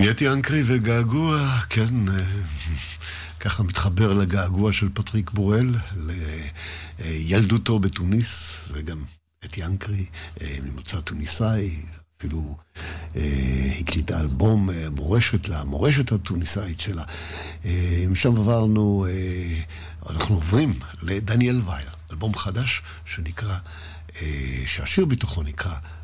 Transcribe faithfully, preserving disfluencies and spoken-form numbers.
יתי אנקרי וגעגוע, כן, ככה מתחבר לגעגוע של פטריק בורל, לילדותו בתוניס, וגם יתי אנקרי, ממוצא טוניסאי, אפילו הקליטה אלבום מורשת למורשת הטוניסאית שלה. משם עברנו, אנחנו עוברים לדניאל וייר, אלבום חדש שנקרא, שהשיר בתוכו נקרא